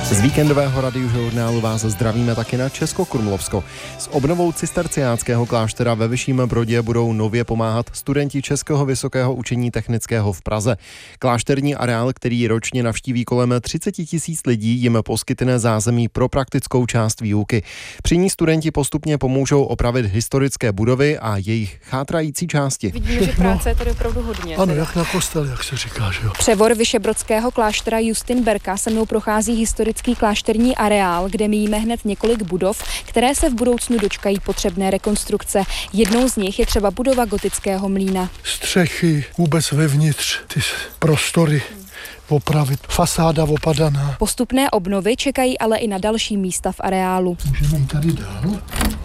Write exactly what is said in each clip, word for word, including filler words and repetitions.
Z víkendového radiožurnálu vás zdravíme taky na Česko-Krumlovsko. S obnovou cisterciáckého kláštera ve Vyšším Brodě budou nově pomáhat studenti Českého vysokého učení technického v Praze. Klášterní areál, který ročně navštíví kolem třicet tisíc lidí, jim poskytne zázemí pro praktickou část výuky. Při ní studenti postupně pomůžou opravit historické budovy a jejich chátrající části. Vidíme, že práce je tady opravdu hodně. Ano, jak na kostel, jak se říká, že jo. Převor vyšebrodského kláštera Justinberka se mnou prochází historický klášterní areál, kde míjíme hned několik budov, které se v budoucnu dočkají potřebné rekonstrukce. Jednou z nich je třeba budova gotického mlýna. Střechy, vůbec vevnitř, ty prostory opravit, fasáda opadaná. Postupné obnovy čekají ale i na další místa v areálu. Můžeme jít tady dál.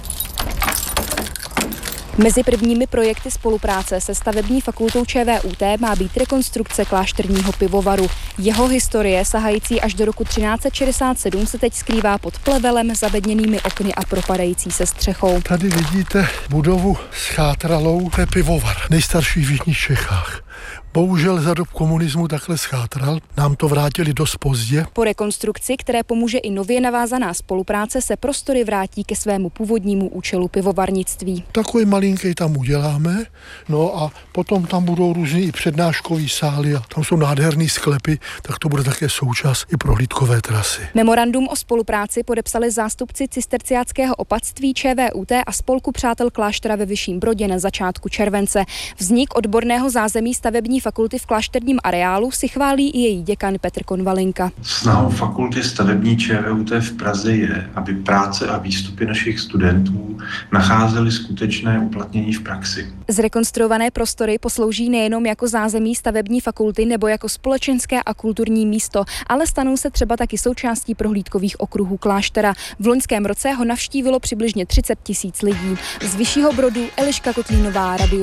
Mezi prvními projekty spolupráce se stavební fakultou ČVUT má být rekonstrukce klášterního pivovaru. Jeho historie, sahající až do roku třináct set šedesát sedm, se teď skrývá pod plevelem, zavedněnými okny a propadající se střechou. Tady vidíte budovu schátralou, to je pivovar, nejstarší v jižních Čechách. Bohužel za dob komunismu takhle schátral, nám to vrátili dost pozdě. Po rekonstrukci, které pomůže i nově navázaná spolupráce, se prostory vrátí ke svému původnímu účelu pivovarnictví. Takový malinký tam uděláme, no a potom tam budou různý i přednáškový sály a tam jsou nádherný sklepy, tak to bude také součást i prohlídkové trasy. Memorandum o spolupráci podepsali zástupci cisterciáckého opatství ČVUT a Spolku přátel kláštera ve Vyšším Brodě na začátku července. Vznik odborného zázemí stavební fakulty v klášterním areálu si chválí i její děkan Petr Konvalinka. Snahou fakulty stavební ČVUT v Praze je, aby práce a výstupy našich studentů nacházely skutečné uplatnění v praxi. Zrekonstruované prostory poslouží nejenom jako zázemí stavební fakulty nebo jako společenské a kulturní místo, ale stanou se třeba taky součástí prohlídkových okruhů kláštera. V loňském roce ho navštívilo přibližně třicet tisíc lidí. Z Vyššího Brodu Eliška Kotlínová, Radio